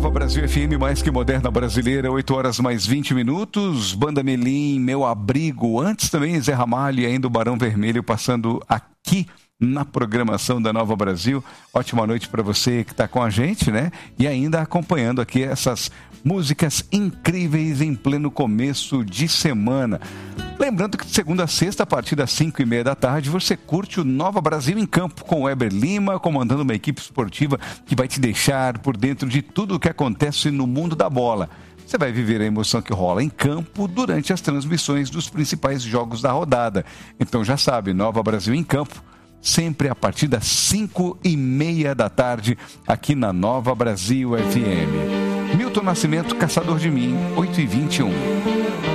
Nova Brasil FM, mais que moderna brasileira, 8 horas mais 20 minutos. Banda Melim, Meu Abrigo. Antes também Zé Ramalho e ainda o Barão Vermelho passando aqui na programação da Nova Brasil. Ótima noite para você que está com a gente, né? E ainda acompanhando aqui essas músicas incríveis em pleno começo de semana. Lembrando que de segunda a sexta, a partir das 5h30 da tarde, você curte o Nova Brasil em Campo, com o Eber Lima, comandando uma equipe esportiva que vai te deixar por dentro de tudo o que acontece no mundo da bola. Você vai viver a emoção que rola em campo durante as transmissões dos principais jogos da rodada. Então já sabe, Nova Brasil em Campo, sempre a partir das 5h30 da tarde, aqui na Nova Brasil FM. Milton Nascimento, Caçador de Mim, 8h21.